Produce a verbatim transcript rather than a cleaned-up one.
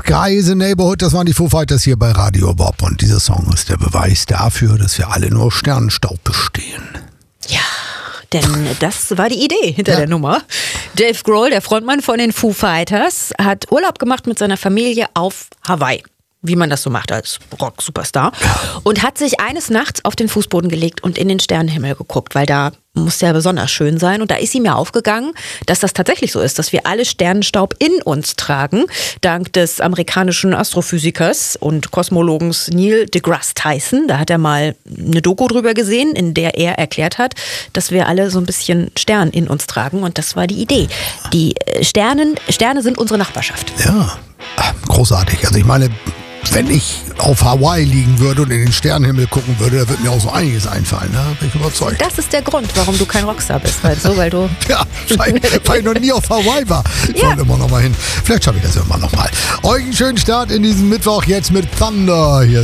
Sky is a Neighborhood, das waren die Foo Fighters hier bei Radio Bob. Und dieser Song ist der Beweis dafür, dass wir alle nur Sternenstaub bestehen. Ja, denn das war die Idee hinter Ja. der Nummer. Dave Grohl, der Frontmann von den Foo Fighters, hat Urlaub gemacht mit seiner Familie auf Hawaii. Wie man das so macht als Rock-Superstar. Und hat sich eines Nachts auf den Fußboden gelegt und in den Sternenhimmel geguckt, weil da muss ja besonders schön sein. Und da ist ihm ja aufgegangen, dass das tatsächlich so ist, dass wir alle Sternenstaub in uns tragen. Dank des amerikanischen Astrophysikers und Kosmologens Neil deGrasse Tyson. Da hat er mal eine Doku drüber gesehen, in der er erklärt hat, dass wir alle so ein bisschen Stern in uns tragen. Und das war die Idee. Die Sternen, Sterne sind unsere Nachbarschaft. Ja, großartig. Also ich meine, wenn ich auf Hawaii liegen würde und in den Sternenhimmel gucken würde, da würde mir auch so einiges einfallen, da bin ich überzeugt. Das ist der Grund, warum du kein Rockstar bist, weil, so, weil du... Ja, weil, weil ich noch nie auf Hawaii war. Ich Ja. wollte immer noch mal hin. Vielleicht schaffe ich das irgendwann noch mal. Euch einen schönen Start in diesen Mittwoch jetzt mit Thunder hier.